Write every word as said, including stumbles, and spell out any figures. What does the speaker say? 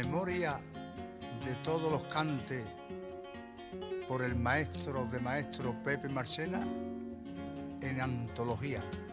memoria de todos los cantes por el maestro de maestro Pepe Marchena en antología.